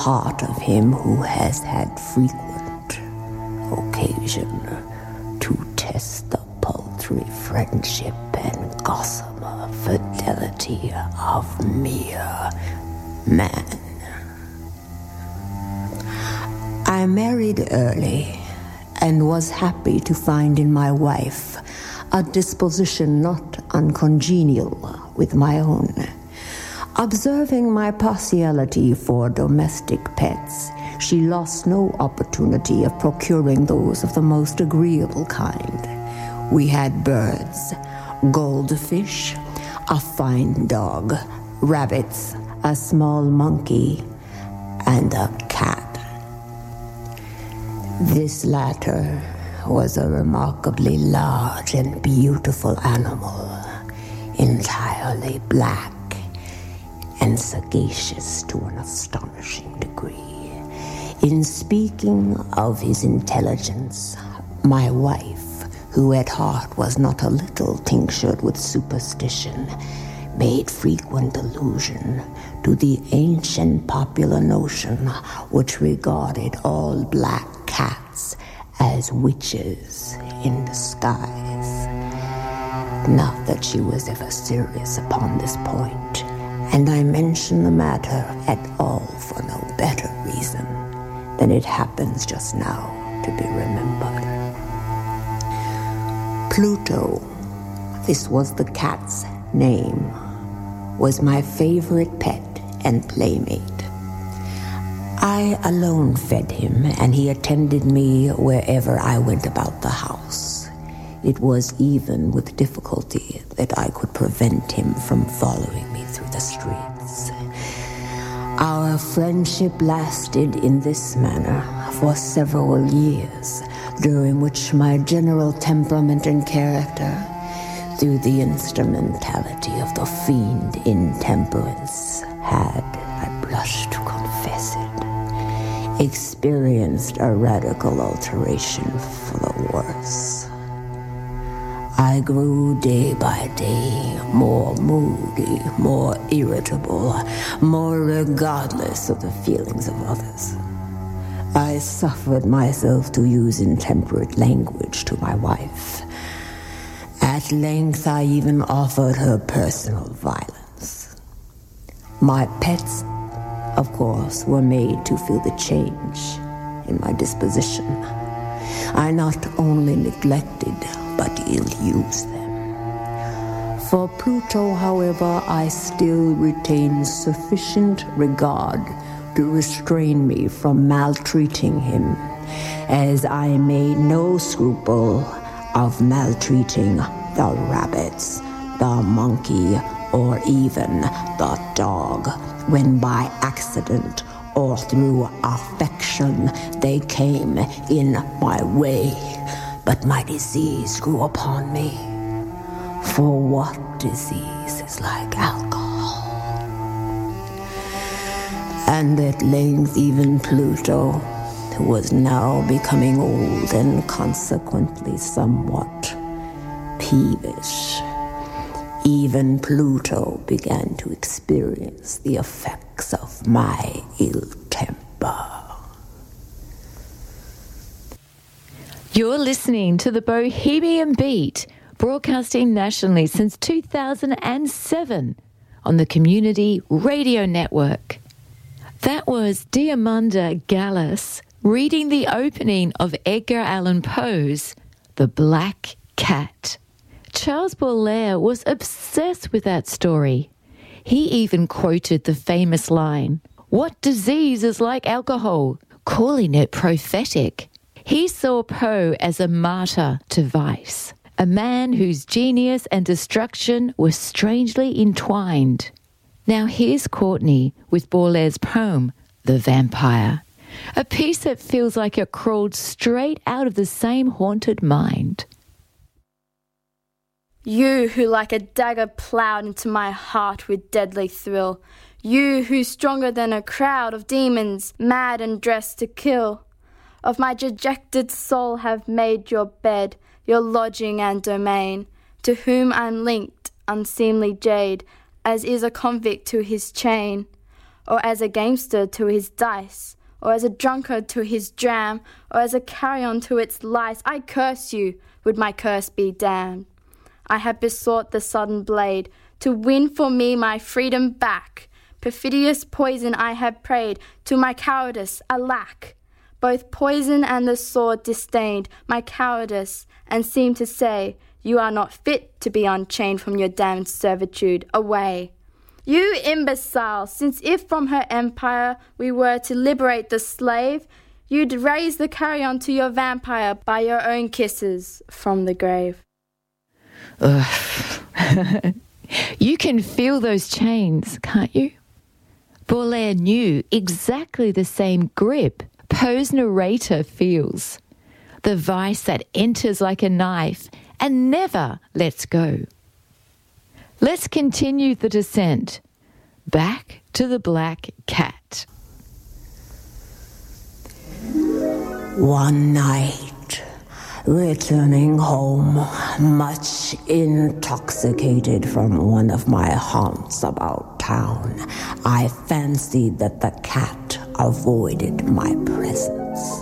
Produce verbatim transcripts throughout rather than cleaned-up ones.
heart of him who has had frequent occasion to test the paltry friendship and gossamer fidelity of mere man. I married early and was happy to find in my wife a disposition not uncongenial with my own. Observing my partiality for domestic pets, she lost no opportunity of procuring those of the most agreeable kind. We had birds, goldfish, a fine dog, rabbits, a small monkey, and a cat. This latter was a remarkably large and beautiful animal, entirely black and sagacious to an astonishing degree. In speaking of his intelligence, my wife, who at heart was not a little tinctured with superstition, made frequent allusion to the ancient popular notion which regarded all black cats as witches in disguise. Not that she was ever serious upon this point, and I mention the matter at all for no better reason than it happens just now to be remembered. Pluto, this was the cat's name, was my favorite pet and playmate. I alone fed him, and he attended me wherever I went about the house. It was even with difficulty that I could prevent him from following me through the streets. Our friendship lasted in this manner for several years, during which my general temperament and character, through the instrumentality of the fiend intemperance, had, I blush to confess it, experienced a radical alteration for the worse. I grew day by day more moody, more irritable, more regardless of the feelings of others. I suffered myself to use intemperate language to my wife. At length, I even offered her personal violence. My pets, of course, were made to feel the change in my disposition. I not only neglected, but ill-used them. For Pluto, however, I still retained sufficient regard to restrain me from maltreating him, as I made no scruple of maltreating the rabbits, the monkey, or even the dog, when by accident or through affection they came in my way. But my disease grew upon me. For what disease is like alcohol? And at length even Pluto, who was now becoming old and consequently somewhat peevish, even Pluto began to experience the effects of my ill temper. You're listening to the Bohemian Beat, broadcasting nationally since two thousand seven on the Community Radio Network. That was Diamanda Gallis reading the opening of Edgar Allan Poe's The Black Cat. Charles Baudelaire was obsessed with that story. He even quoted the famous line, "What disease is like alcohol?" calling it prophetic. He saw Poe as a martyr to vice, a man whose genius and destruction were strangely entwined. Now here's Courtney with Baudelaire's poem, The Vampire, a piece that feels like it crawled straight out of the same haunted mind. You who like a dagger ploughed into my heart with deadly thrill, you who stronger than a crowd of demons, mad and dressed to kill, of my dejected soul have made your bed, your lodging and domain, to whom I'm linked, unseemly jade, as is a convict to his chain. or as a gamester to his dice, or as a drunkard to his dram, or as a carrion to its lice, I curse you, would my curse be damned. I have besought the sudden blade to win for me my freedom back. Perfidious poison I have prayed to my cowardice, alack. Both poison and the sword disdained my cowardice, and seemed to say, you are not fit to be unchained from your damned servitude. Away. You imbecile, since if from her empire we were to liberate the slave, you'd raise the carrion to your vampire by your own kisses from the grave. Ugh. You can feel those chains, can't you? Baudelaire knew exactly the same grip Poe's narrator feels. The vice that enters like a knife and never lets go. Let's continue the descent back to the black cat. One night, returning home, much intoxicated from one of my haunts about town, I fancied that the cat avoided my presence.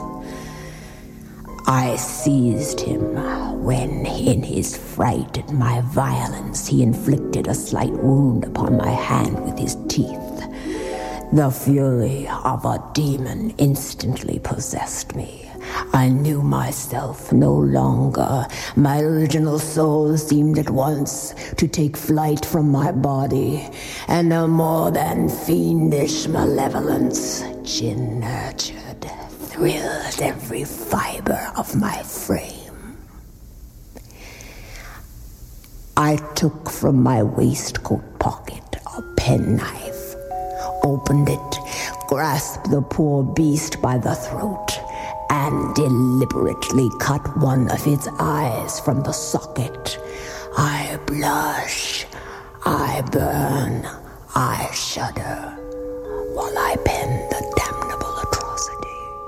I seized him when, in his fright at my violence, he inflicted a slight wound upon my hand with his teeth. The fury of a demon instantly possessed me. I knew myself no longer. My original soul seemed at once to take flight from my body, and a more than fiendish malevolence, gin-nurtured, thrilled every fiber of my frame. I took from my waistcoat pocket a penknife, opened it, grasped the poor beast by the throat, and deliberately cut one of its eyes from the socket. I blush, I burn, I shudder, while I pen the damnable atrocity.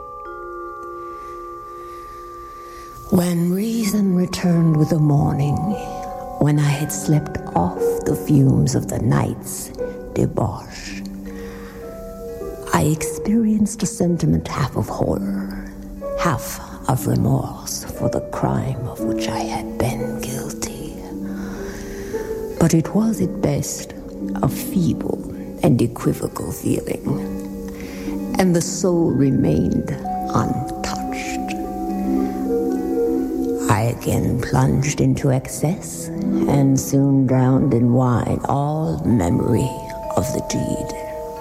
When reason returned with the morning, when I had slept off the fumes of the night's debauch, I experienced a sentiment half of horror, half of remorse for the crime of which I had been guilty. But it was at best a feeble and equivocal feeling, and the soul remained untouched. I again plunged into excess and soon drowned in wine all memory of the deed.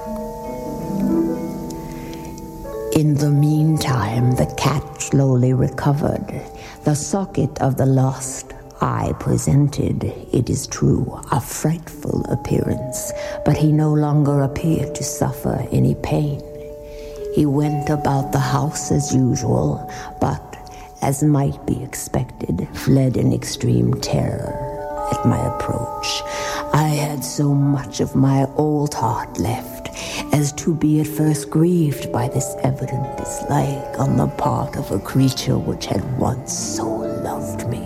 In the meantime, the cat slowly recovered. The socket of the lost eye presented, it is true, a frightful appearance, but he no longer appeared to suffer any pain. He went about the house as usual, but, as might be expected, fled in extreme terror at my approach. I had so much of my old heart left as to be at first grieved by this evident dislike on the part of a creature which had once so loved me.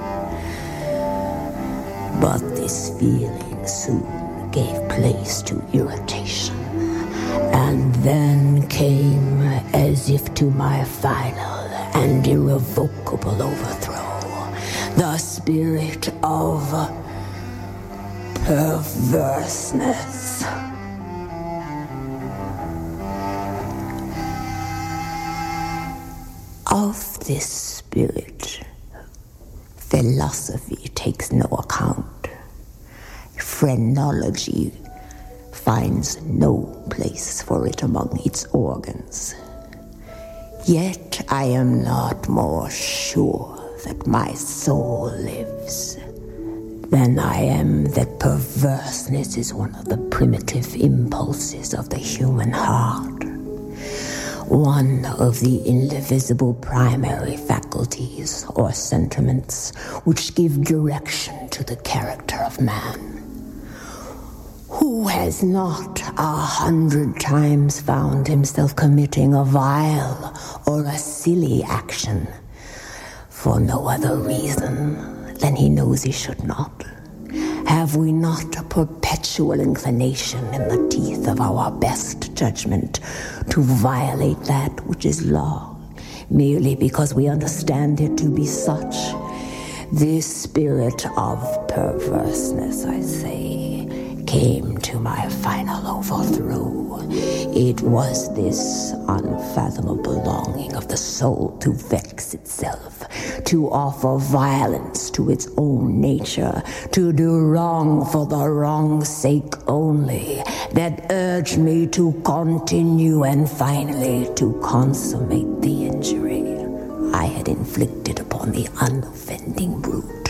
But this feeling soon gave place to irritation, and then came, as if to my final and irrevocable overthrow, the spirit of perverseness. Of this spirit, philosophy takes no account. Phrenology finds no place for it among its organs. Yet I am not more sure that my soul lives than I am that perverseness is one of the primitive impulses of the human heart, one of the indivisible primary faculties or sentiments which give direction to the character of man. Who has not a hundred times found himself committing a vile or a silly action for no other reason than he knows he should not, Have we not a perpetual inclination in the teeth of our best judgment to violate that which is law, merely because we understand it to be such? This spirit of perverseness, I say, came to my final overthrow. It was this unfathomable longing of the soul to vex itself, to offer violence to its own nature, to do wrong for the wrong's sake only, that urged me to continue and finally to consummate the injury I had inflicted upon the unoffending brute.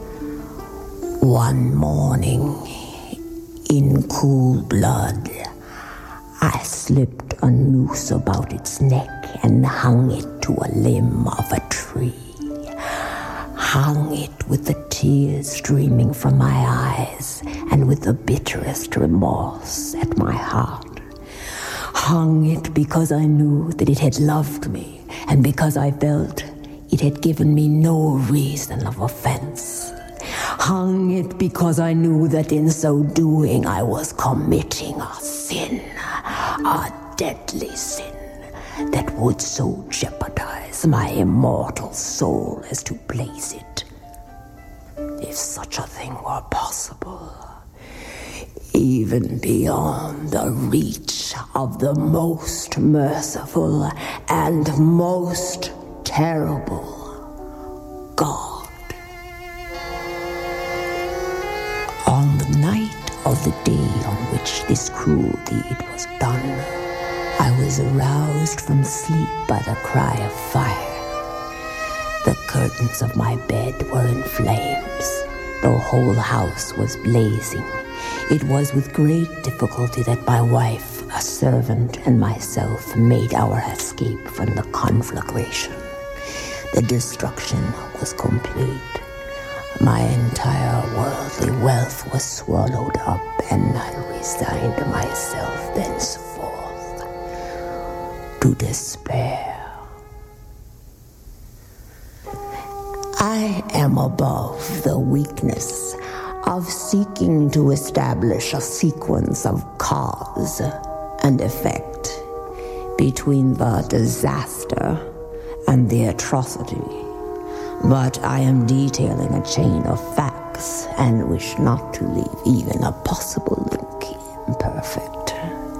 One morning, in cool blood, I slipped a noose about its neck and hung it to a limb of a tree. Hung it with the tears streaming from my eyes and with the bitterest remorse at my heart. Hung it because I knew that it had loved me and because I felt it had given me no reason of offense. Hung it because I knew that in so doing I was committing a sin, a deadly sin that would so jeopardize my immortal soul as to place it, if such a thing were possible, even beyond the reach of the most merciful and most terrible God. On the night of the day on which this cruel deed was done, I was aroused from sleep by the cry of fire. The curtains of my bed were in flames. The whole house was blazing. It was with great difficulty that my wife, a servant, and myself made our escape from the conflagration. The destruction was complete. My entire worldly wealth was swallowed up, and I resigned myself thenceforth to despair. I am above the weakness of seeking to establish a sequence of cause and effect between the disaster and the atrocity. But I am detailing a chain of facts and wish not to leave even a possible link imperfect.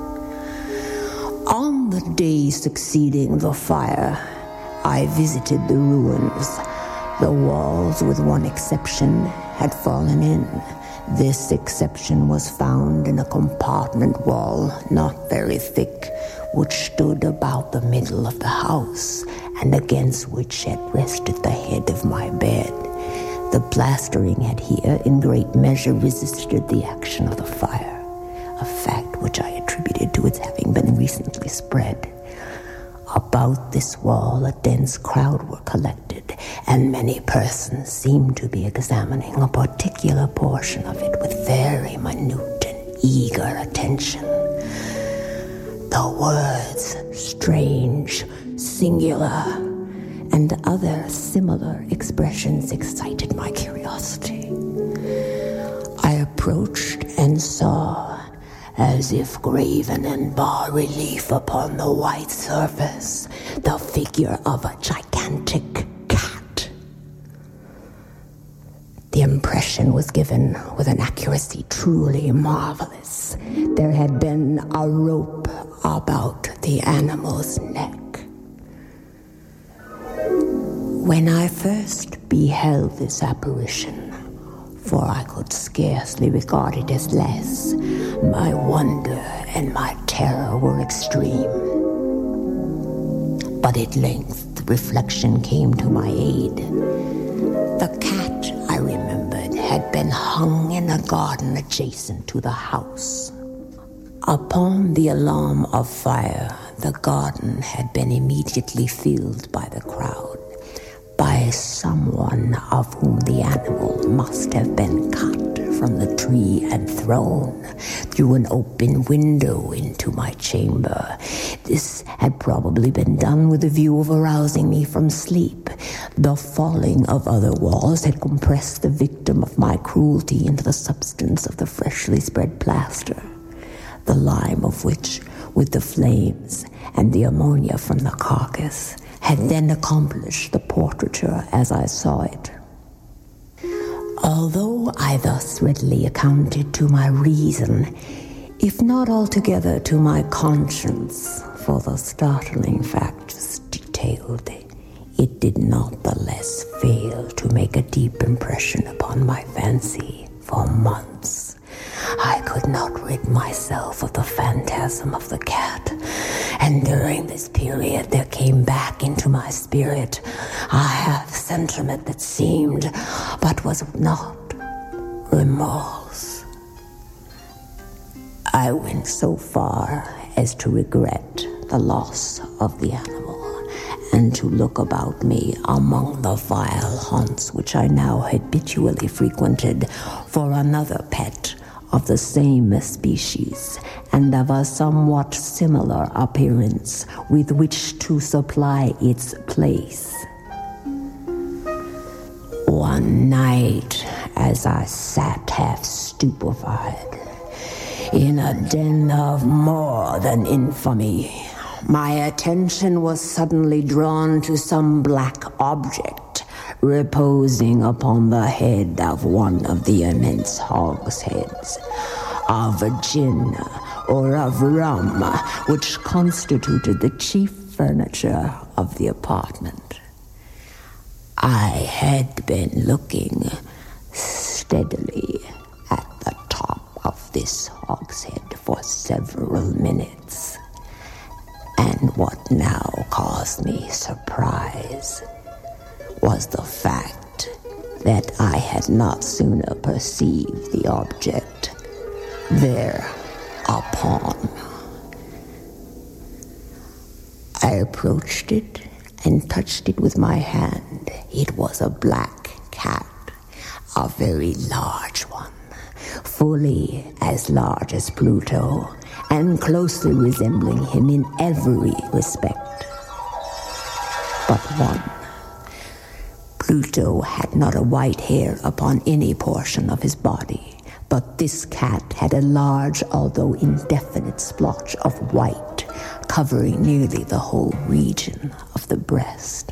On the day succeeding the fire, I visited the ruins. The walls, with one exception, had fallen in. This exception was found in a compartment wall, not very thick, which stood about the middle of the house, and against which had rested the head of my bed. The plastering had here in great measure resisted the action of the fire, a fact which I attributed to its having been recently spread. About this wall a dense crowd were collected, and many persons seemed to be examining a particular portion of it with very minute and eager attention. The words strange, singular, and other similar expressions excited my curiosity. I approached and saw, as if graven in bas-relief upon the white surface, the figure of a gigantic cat. The impression was given with an accuracy truly marvelous. There had been a rope about the animal's neck. When I first beheld this apparition, for I could scarcely regard it as less, my wonder and my terror were extreme. But at length reflection came to my aid. The cat, I remembered, had been hung in a garden adjacent to the house. Upon the alarm of fire, the garden had been immediately filled by the crowd, by someone of whom the animal must have been cut from the tree and thrown through an open window into my chamber. This had probably been done with a view of arousing me from sleep. The falling of other walls had compressed the victim of my cruelty into the substance of the freshly spread plaster, the lime of which, with the flames and the ammonia from the carcass, had then accomplished the portraiture as I saw it. Although I thus readily accounted to my reason, if not altogether to my conscience, for the startling facts detailed, it did not the less fail to make a deep impression upon my fancy for months. I could not rid myself of the phantasm of the cat, and during this period there came back into my spirit a half-sentiment that seemed, but was not, remorse. I went so far as to regret the loss of the animal, and to look about me among the vile haunts which I now habitually frequented for another pet of the same species and of a somewhat similar appearance with which to supply its place. One night, as I sat half stupefied in a den of more than infamy, my attention was suddenly drawn to some black object reposing upon the head of one of the immense hogsheads of gin or of rum, which constituted the chief furniture of the apartment. I had been looking steadily at the top of this hogshead for several minutes, and what now caused me surprise was the fact that I had not sooner perceived the object thereupon. I approached it and touched it with my hand. It was a black cat, a very large one, fully as large as Pluto, and closely resembling him in every respect but one. Pluto had not a white hair upon any portion of his body, but this cat had a large, although indefinite, splotch of white, covering nearly the whole region of the breast.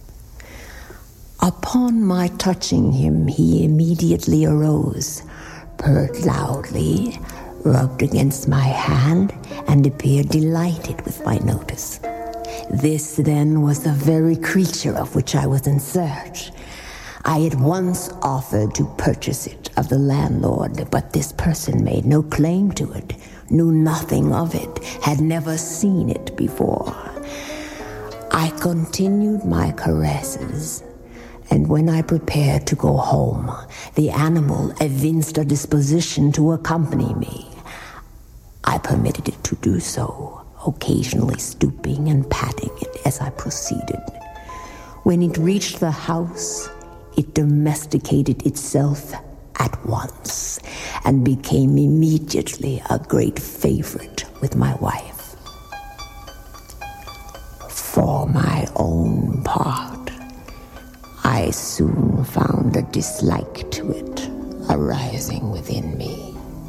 Upon my touching him, he immediately arose, purred loudly, rubbed against my hand, and appeared delighted with my notice. This, then, was the very creature of which I was in search. I at once offered to purchase it of the landlord, but this person made no claim to it, knew nothing of it, had never seen it before. I continued my caresses, and when I prepared to go home, the animal evinced a disposition to accompany me. I permitted it to do so, occasionally stooping and patting it as I proceeded. When it reached the house, it domesticated itself at once and became immediately a great favorite with my wife. For my own part, I soon found a dislike to it arising within me.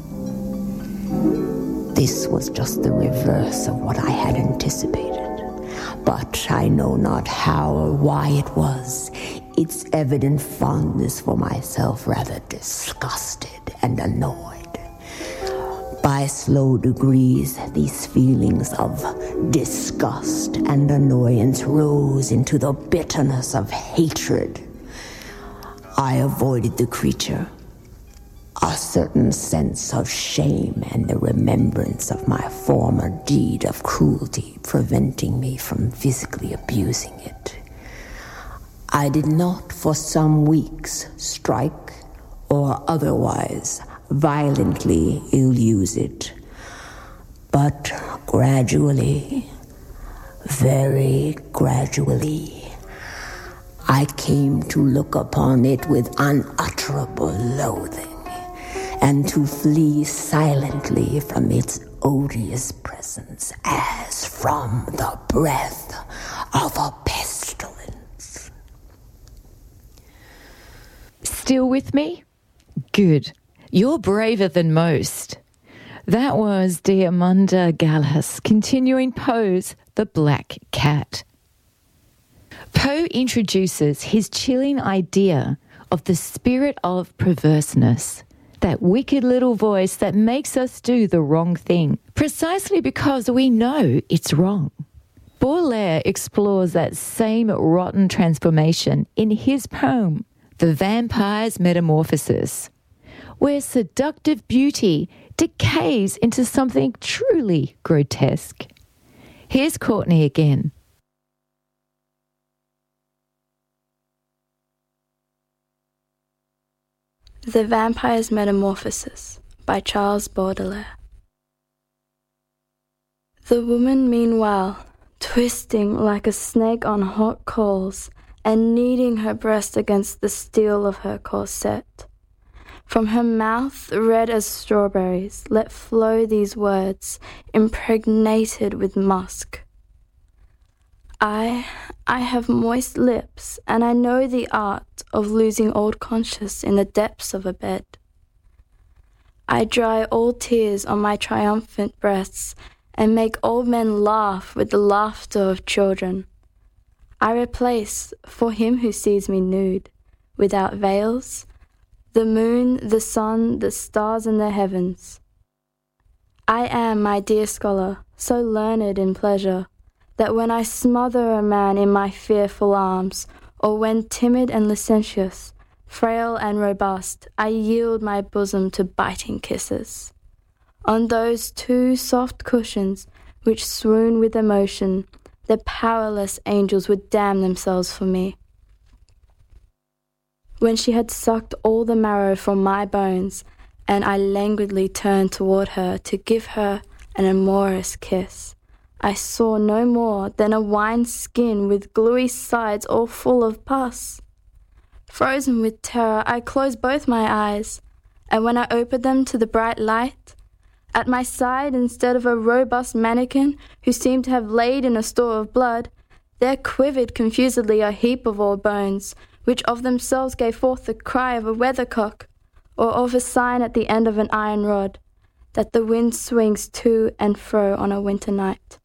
This was just the reverse of what I had anticipated, but I know not how or why it was. Its evident fondness for myself rather disgusted and annoyed. By slow degrees, these feelings of disgust and annoyance rose into the bitterness of hatred. I avoided the creature, a certain sense of shame and the remembrance of my former deed of cruelty preventing me from physically abusing it. I did not for some weeks strike or otherwise violently ill-use it, but gradually, very gradually, I came to look upon it with unutterable loathing, and to flee silently from its odious presence as from the breath of a pestilence. Still with me? Good. You're braver than most. That was Diamanda Gallas continuing Poe's The Black Cat. Poe introduces his chilling idea of the spirit of perverseness, that wicked little voice that makes us do the wrong thing, precisely because we know it's wrong. Baudelaire explores that same rotten transformation in his poem, The Vampire's Metamorphosis, where seductive beauty decays into something truly grotesque. Here's Courtney again. The Vampire's Metamorphosis by Charles Baudelaire. The woman, meanwhile, twisting like a snake on hot coals and kneading her breast against the steel of her corset, from her mouth, red as strawberries, let flow these words, impregnated with musk. I, I have moist lips, and I know the art of losing old conscience in the depths of a bed. I dry all tears on my triumphant breasts, and make old men laugh with the laughter of children. I replace, for him who sees me nude, without veils, the moon, the sun, the stars and the heavens. I am, my dear scholar, so learned in pleasure, that when I smother a man in my fearful arms, or when timid and licentious, frail and robust, I yield my bosom to biting kisses. On those two soft cushions which swoon with emotion, the powerless angels would damn themselves for me. When she had sucked all the marrow from my bones, and I languidly turned toward her to give her an amorous kiss, I saw no more than a wine skin with gluey sides all full of pus. Frozen with terror, I closed both my eyes, and when I opened them to the bright light, at my side, instead of a robust mannequin who seemed to have laid in a store of blood, there quivered confusedly a heap of old bones, which of themselves gave forth the cry of a weathercock, or of a sign at the end of an iron rod, that the wind swings to and fro on a winter night.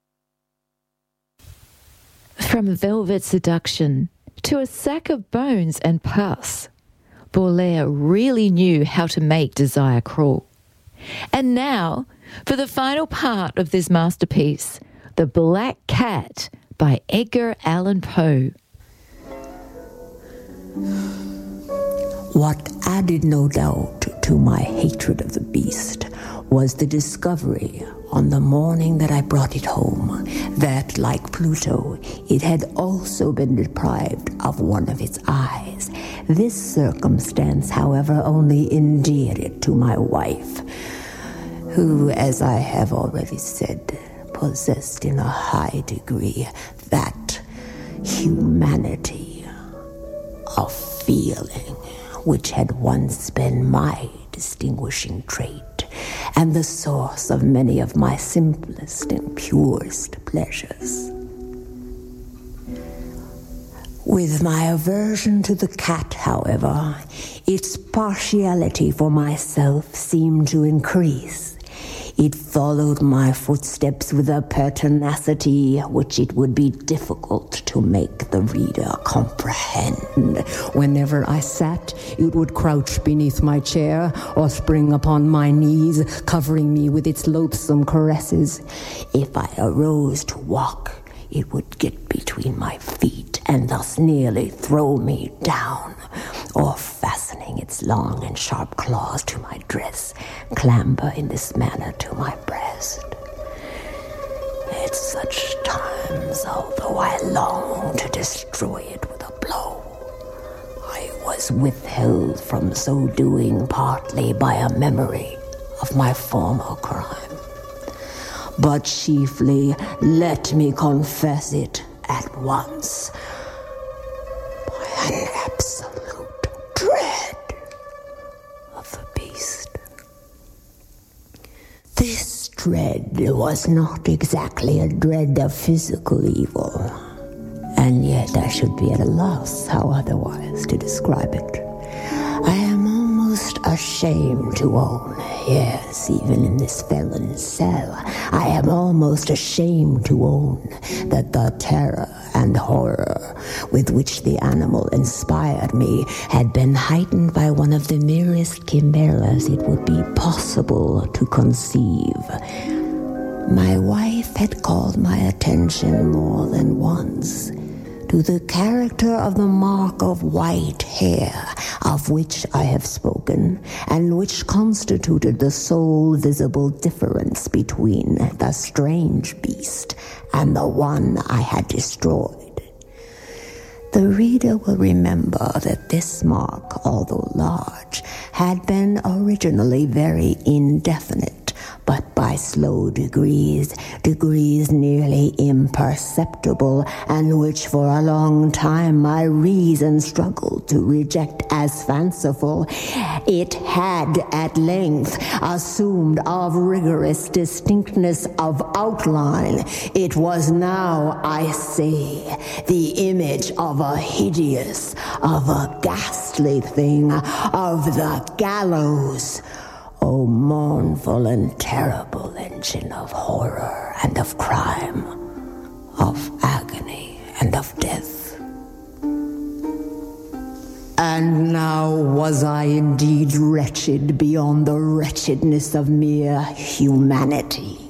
From velvet seduction to a sack of bones and pus, Baudelaire really knew how to make desire cruel. And now, for the final part of this masterpiece, The Black Cat by Edgar Allan Poe. What added no doubt to my hatred of the beast was the discovery on the morning that I brought it home that, like Pluto, it had also been deprived of one of its eyes. This circumstance, however, only endeared it to my wife, who, as I have already said, possessed in a high degree that humanity of feeling which had once been my distinguishing trait, and the source of many of my simplest and purest pleasures. With my aversion to the cat, however, its partiality for myself seemed to increase. It followed my footsteps with a pertinacity which it would be difficult to make the reader comprehend. Whenever I sat, it would crouch beneath my chair or spring upon my knees, covering me with its loathsome caresses. If I arose to walk, it would get between my feet and thus nearly throw me down, or fastening its long and sharp claws to my dress, clamber in this manner to my breast. At such times, although I longed to destroy it with a blow, I was withheld from so doing partly by a memory of my former crime, but chiefly, let me confess it at once, dread was not exactly a dread of physical evil. And yet I should be at a loss how otherwise to describe it. I am almost ashamed to own, yes, even in this felon's cell, I am almost ashamed to own that the terror and horror with which the animal inspired me had been heightened by one of the merest chimeras it would be possible to conceive. My wife had called my attention more than once to the character of the mark of white hair of which I have spoken, and which constituted the sole visible difference between the strange beast and the one I had destroyed. The reader will remember that this mark, although large, had been originally very indefinite, but by slow degrees, degrees nearly imperceptible, and which for a long time my reason struggled to reject as fanciful, it had at length assumed of rigorous distinctness of outline. It was now, I say, the image of a hideous, of a ghastly thing, of the gallows. O mournful and terrible engine of horror and of crime, of agony and of death. And now was I indeed wretched beyond the wretchedness of mere humanity.